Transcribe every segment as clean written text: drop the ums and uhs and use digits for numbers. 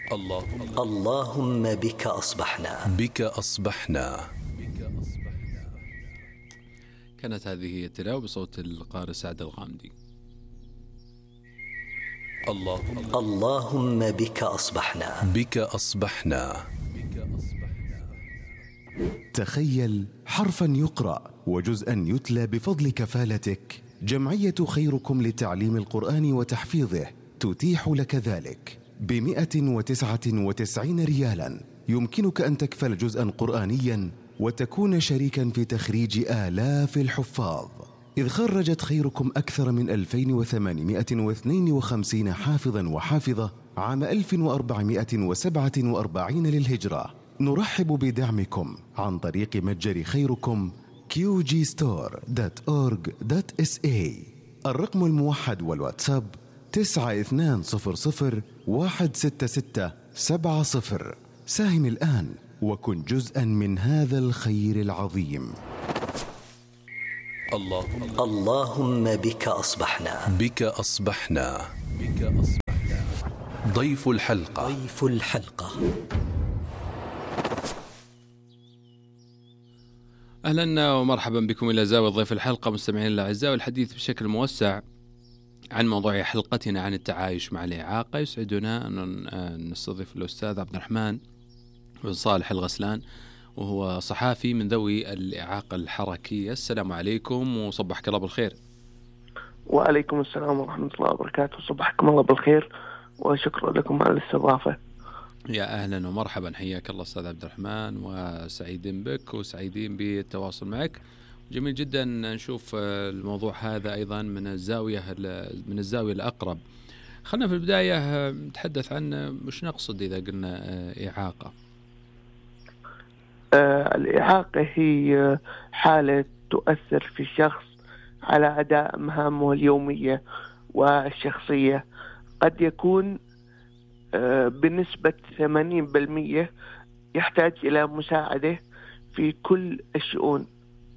اللهم بك أصبحنا. كانت هذه التلاوة بصوت القارئ سعد الغامدي. اللهم بك أصبحنا. تخيل حرفا يقرأ وجزءا يتلى بفضل كفالتك. جمعية خيركم لتعليم القرآن وتحفيظه تتيح لك ذلك ب199 ريالا. يمكنك أن تكفل جزءا قرآنيا وتكون شريكا في تخريج آلاف الحفاظ، إذ خرجت خيركم أكثر من 2852 حافظا وحافظة عام 1447 للهجرة. نرحب بدعمكم عن طريق متجر خيركم qgstore.org.sa. الرقم الموحد والواتساب 9200166770. ساهم الآن وكن جزءا من هذا الخير العظيم. اللهم بك أصبحنا. ضيف الحلقة. أهلا ومرحبا بكم إلى زاوية ضيف الحلقة مستمعين الأعزاء، والحديث بشكل موسع عن موضوع حلقتنا عن التعايش مع الإعاقة. يسعدنا أن نستضيف الأستاذ عبد الرحمن بن صالح الغسلان، وهو صحافي من ذوي الإعاقة الحركية. السلام عليكم وصبحك الله بالخير. وعليكم السلام ورحمة الله وبركاته. صبحكم الله بالخير وشكرا لكم على الاستضافة. يا أهلا ومرحبا، حياك الله أستاذ عبد الرحمن، وسعيدين بك وسعيدين بالتواصل معك. جميل جدا نشوف الموضوع هذا أيضا من الزاوية الأقرب. خلنا في البداية نتحدث عن مش نقصد إذا قلنا إعاقة. الإعاقة هي حالة تؤثر في الشخص على أداء مهامه اليومية والشخصية. قد يكون بنسبة 80% يحتاج إلى مساعدة في كل الشؤون،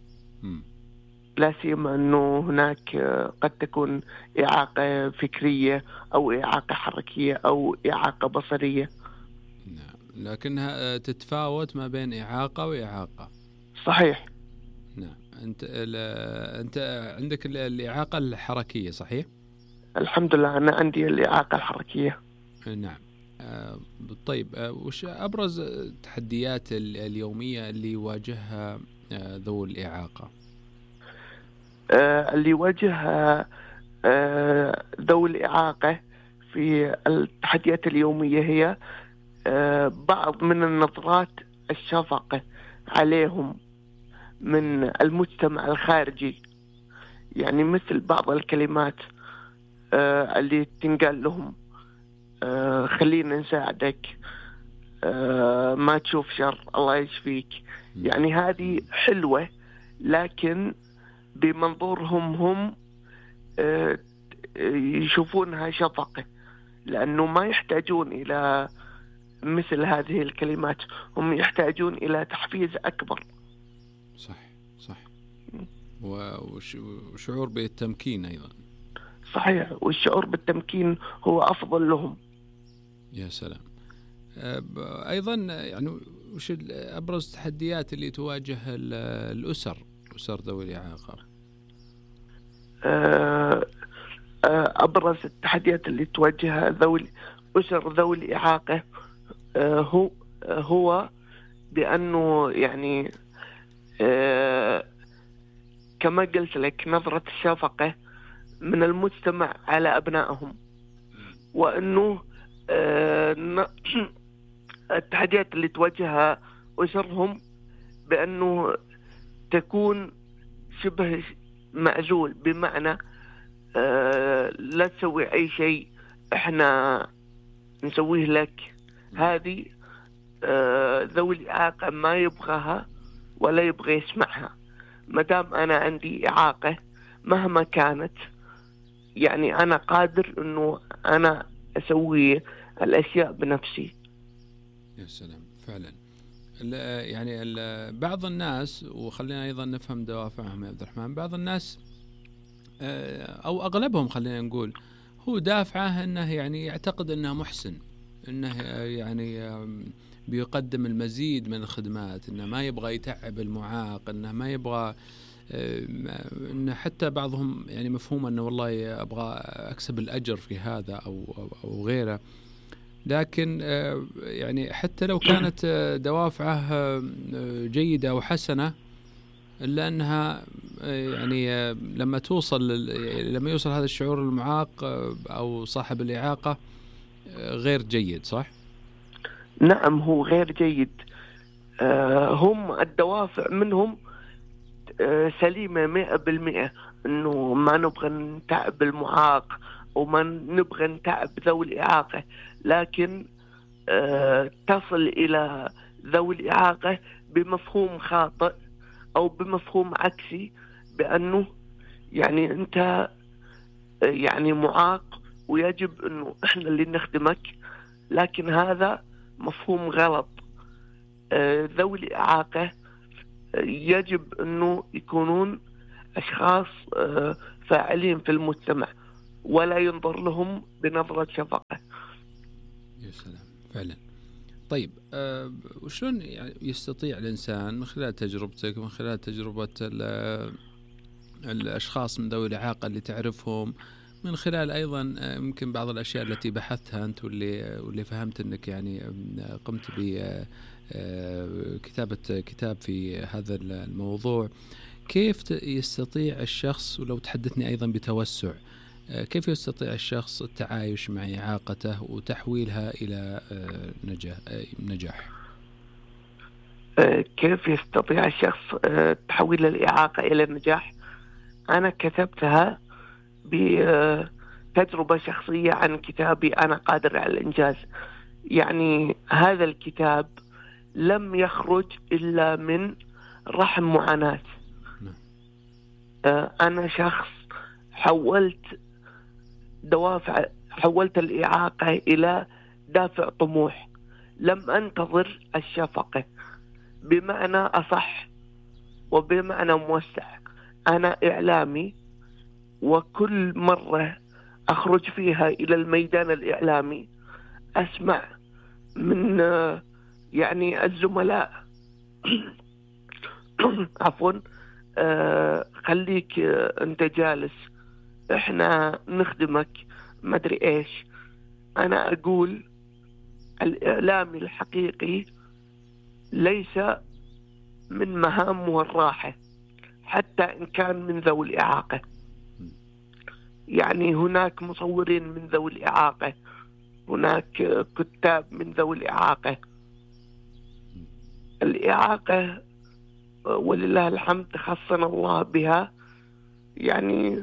لا سيما أنه هناك قد تكون إعاقة فكرية أو إعاقة حركية أو إعاقة بصرية. نعم، لكنها تتفاوت ما بين إعاقة وإعاقة. صحيح. نعم. أنت عندك الإعاقة الحركية صحيح؟ الحمد لله أنا عندي الإعاقة الحركية. نعم. طيب، وش أبرز التحديات اليومية اللي يواجهها ذو الإعاقة؟ اللي يواجهها ذو الإعاقة في التحديات اليومية هي بعض من النظرات الشفقة عليهم من المجتمع الخارجي، يعني مثل بعض الكلمات اللي تنقال لهم خلينا نساعدك، ما تشوف شر، الله يشفيك. يعني هذه حلوة لكن بمنظورهم هم يشوفونها شفقة، لأنه ما يحتاجون إلى مثل هذه الكلمات، هم يحتاجون إلى تحفيز أكبر. صح. وشعور بالتمكين أيضا. صحيح، والشعور بالتمكين هو أفضل لهم. يا سلام. أيضا يعني وش أبرز التحديات اللي تواجه الأسر ذوي الإعاقة؟ أبرز التحديات اللي تواجهها الأسر ذوي الإعاقة هو بأنه يعني كما قلت لك نظرة الشفقة من المجتمع على أبنائهم، وأنه التحديات اللي تواجهها أسرهم بأنه تكون شبه معزول، بمعنى لا تسوي أي شيء إحنا نسويه لك. هذه ذوي الإعاقة ما يبغاها ولا يبغى يسمعها. مدام أنا عندي إعاقة مهما كانت، يعني أنا قادر أنه أنا أسوي الأشياء بنفسي. يا سلام، فعلا. يعني بعض الناس، وخلينا أيضا نفهم دوافعهم يا عبد الرحمن، بعض الناس أو أغلبهم خلينا نقول هو دافعه أنه يعني يعتقد أنه محسن، أنه يعني بيقدم المزيد من الخدمات، أنه ما يبغى يتعب المعاق، أنه ما يبغى، أنه حتى بعضهم يعني مفهوم أنه والله أبغى أكسب الأجر في هذا أو غيره. لكن يعني حتى لو كانت دوافعه جيدة وحسنة، إلا أنها يعني لما يوصل هذا الشعور المعاق أو صاحب الإعاقة غير جيد، صح؟ نعم، هو غير جيد. هم الدوافع منهم سليمة 100%، إنه ما نبغى نتعب المعاق وما نبغى نتعب ذوي الإعاقة، لكن تصل إلى ذوي الإعاقة بمفهوم خاطئ أو بمفهوم عكسي، بأنه يعني أنت يعني معاق ويجب أنه إحنا اللي نخدمك، لكن هذا مفهوم غلط. ذوي الإعاقة يجب أنه يكونون أشخاص فاعلين في المجتمع، ولا ينظر لهم بنظرة شفقة. يا سلام، فعلا. طيب وشلون يعني يستطيع الإنسان من خلال تجربتك، من خلال تجربة الأشخاص من ذوي الإعاقة اللي تعرفهم، من خلال أيضا يمكن بعض الأشياء التي بحثتها أنت واللي فهمت أنك يعني قمت بكتابة كتاب في هذا الموضوع، كيف يستطيع الشخص، ولو تحدثني أيضا بتوسع، كيف يستطيع الشخص التعايش مع إعاقته وتحويلها إلى نجاح؟ كيف يستطيع الشخص تحويل الإعاقة إلى النجاح؟ أنا كتبتها بتجربة شخصية عن كتابي أنا قادر على الإنجاز. يعني هذا الكتاب لم يخرج إلا من رحم معاناة. أنا شخص حولت الإعاقة إلى دافع طموح، لم أنتظر الشفقة، بمعنى أصح وبمعنى موسع. أنا إعلامي، وكل مرة أخرج فيها إلى الميدان الإعلامي أسمع من يعني الزملاء عفوا، خليك أنت جالس، إحنا نخدمك، ما أدري إيش. أنا أقول الإعلامي الحقيقي ليس من مهامه الراحة، حتى إن كان من ذوي الإعاقة. يعني هناك مصورين من ذوي الإعاقة، هناك كتاب من ذوي الإعاقة. الإعاقة ولله الحمد خصنا الله بها، يعني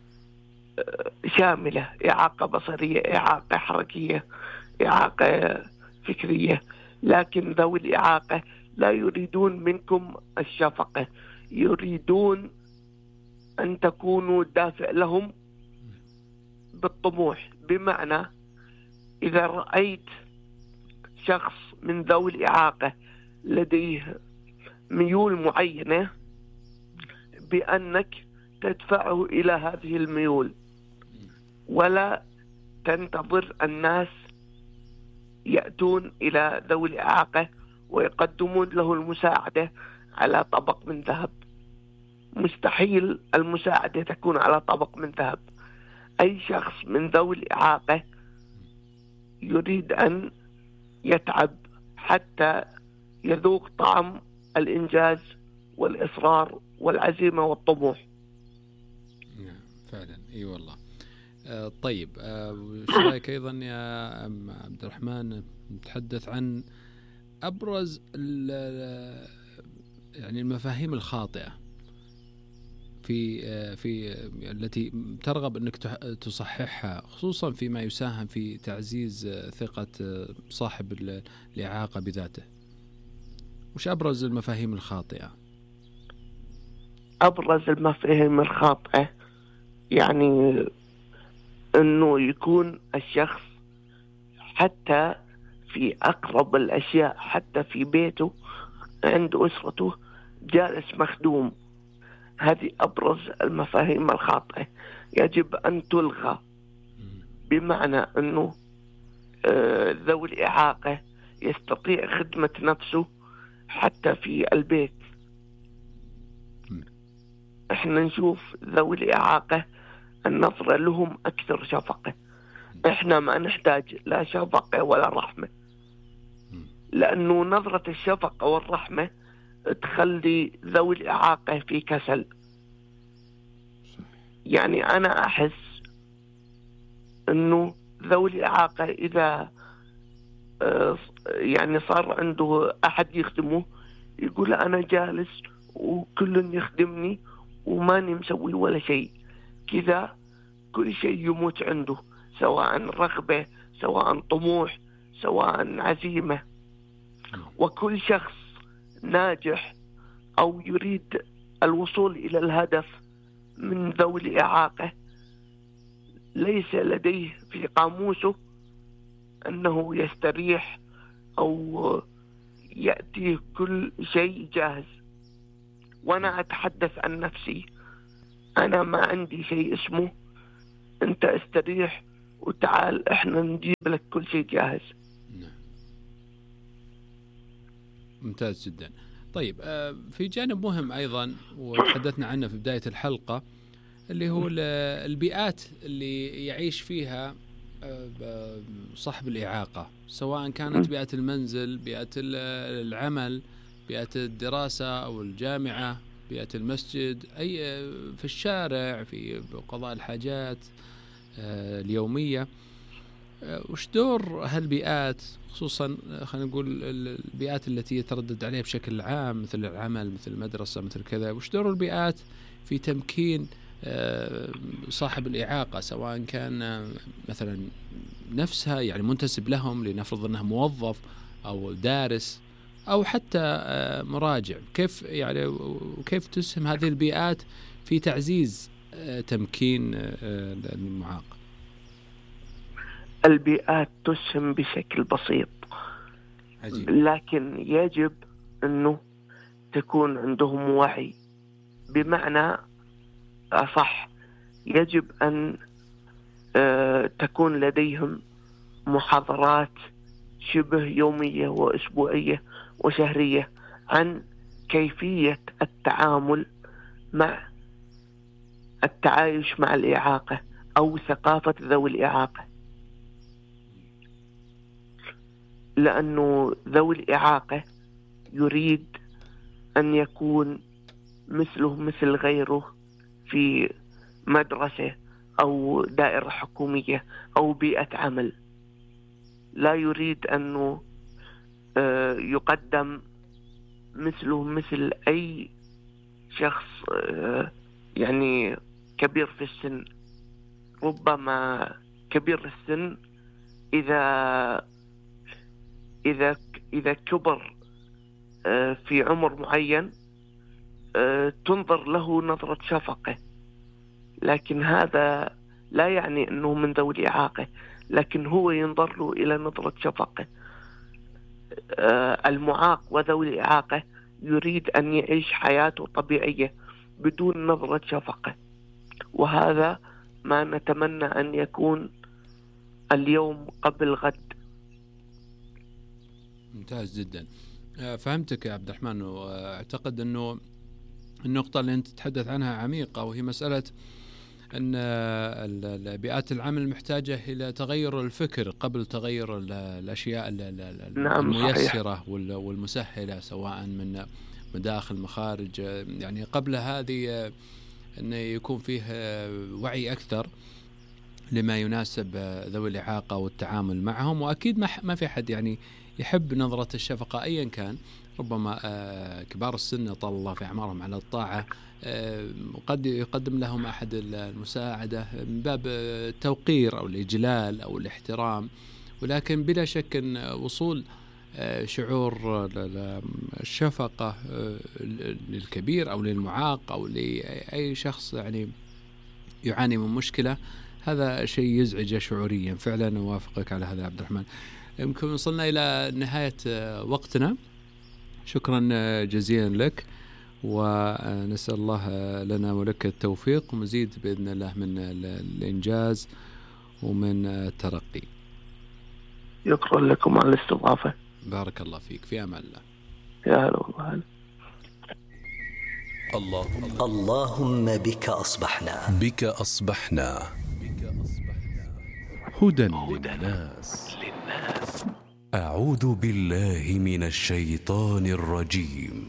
شاملة، إعاقة بصرية، إعاقة حركية، إعاقة فكرية. لكن ذوي الإعاقة لا يريدون منكم الشفقة، يريدون أن تكونوا دافع لهم بالطموح. بمعنى إذا رأيت شخص من ذوي الإعاقة لديه ميول معينة، بأنك تدفعه إلى هذه الميول، ولا تنتظر الناس يأتون إلى ذوي الإعاقة ويقدمون له المساعدة على طبق من ذهب. مستحيل المساعدة تكون على طبق من ذهب. أي شخص من ذوي الإعاقة يريد أن يتعب حتى يذوق طعم الإنجاز والإصرار والعزيمة والطموح. فعلا، اي والله. طيب، وش رايك ايضا يا عبد الرحمن نتحدث عن ابرز يعني المفاهيم الخاطئة في التي ترغب انك تصححها، خصوصا فيما يساهم في تعزيز ثقة صاحب الإعاقة بذاته؟ وش ابرز المفاهيم الخاطئة؟ أبرز المفاهيم الخاطئة يعني أنه يكون الشخص حتى في أقرب الأشياء، حتى في بيته عند أسرته جالس مخدوم. هذه أبرز المفاهيم الخاطئة، يجب أن تلغى. بمعنى أنه ذوي الإعاقة يستطيع خدمة نفسه حتى في البيت. احنا نشوف ذوي الإعاقة النظرة لهم أكثر شفقة، احنا ما نحتاج لا شفقة ولا رحمة، لأنه نظرة الشفقة والرحمة تخلي ذوي الإعاقة في كسل. يعني أنا أحس أنه ذوي الإعاقة إذا يعني صار عنده أحد يخدمه يقول أنا جالس وكل يخدمني وماني مسوي ولا شيء، كذا كل شيء يموت عنده، سواء رغبة سواء طموح سواء عزيمة. وكل شخص ناجح أو يريد الوصول إلى الهدف من ذوي الإعاقة ليس لديه في قاموسه أنه يستريح أو يأتي كل شيء جاهز. وأنا أتحدث عن نفسي، أنا ما عندي شيء اسمه أنت استريح وتعال إحنا نجيب لك كل شيء جاهز. ممتاز جدا. طيب في جانب مهم أيضا وتحدثنا عنه في بداية الحلقة، اللي هو البيئات اللي يعيش فيها صاحب الإعاقة، سواء كانت بيئة المنزل، بيئة العمل، بيئة الدراسة أو الجامعة، بيئة المسجد، أي في الشارع، في قضاء الحاجات اليومية. وش دور هالبيئات، خصوصا خلينا نقول البيئات التي يتردد عليها بشكل عام مثل العمل مثل المدرسة مثل كذا، وش دور البيئات في تمكين صاحب الإعاقة، سواء كان مثلا نفسها يعني منتسب لهم، لنفرض أنه موظف أو دارس أو حتى مراجع، كيف يعني وكيف تسهم هذه البيئات في تعزيز تمكين المعاق؟ البيئات تسهم بشكل بسيط. عجيب. لكن يجب أنه تكون عندهم وعي، بمعنى أصح يجب أن تكون لديهم محاضرات شبه يومية وأسبوعية وشهرية عن كيفية التعامل مع التعايش مع الإعاقة أو ثقافة ذوي الإعاقة، لأنه ذوي الإعاقة يريد أن يكون مثله مثل غيره في مدرسة أو دائرة حكومية أو بيئة عمل، لا يريد أنه يقدم مثله مثل أي شخص يعني كبير في السن. ربما كبير السن إذا كبر في عمر معين تنظر له نظرة شفقة، لكن هذا لا يعني أنه من ذوي الإعاقة، لكن هو ينظر له إلى نظرة شفقة. المعاق وذوي الإعاقة يريد أن يعيش حياته طبيعية بدون نظرة شفقة، وهذا ما نتمنى أن يكون اليوم قبل غد. ممتاز جدا. فهمتك يا عبد الرحمن، واعتقد أنه النقطة اللي أنت تتحدث عنها عميقة، وهي مسألة أن بيئات العمل محتاجة إلى تغير الفكر قبل تغير الأشياء الميسرة والمسهلة، سواء من مداخل مخارج. يعني قبل هذه أن يكون فيه وعي أكثر لما يناسب ذوي الإعاقة والتعامل معهم. وأكيد ما في أحد يعني يحب نظرة الشفقة أيا كان. ربما كبار السن طال الله في أعمارهم على الطاعة قد يقدم لهم أحد المساعدة من باب التوقير أو الإجلال أو الاحترام، ولكن بلا شك أن وصول شعور الشفقة للكبير أو للمعاق أو لأي شخص يعني يعاني من مشكلة، هذا شيء يزعج شعوريا. فعلا أوافقك على هذا عبد الرحمن. يمكن وصلنا إلى نهاية وقتنا، شكرا جزيلا لك، ونسأل الله لنا ولك التوفيق ومزيد بإذن الله من الإنجاز ومن الترقي. شكرا لكم على الاستضافة. بارك الله فيك، في أمان الله. يا هلا والله هلا. اللهم بك أصبحنا. بك أصبحنا. هدى للناس. أعوذ بالله من الشيطان الرجيم.